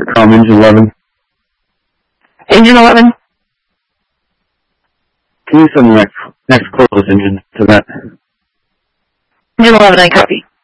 Engine 11. Engine 11? Can you send the next closest engine to that? Engine 11, I copy.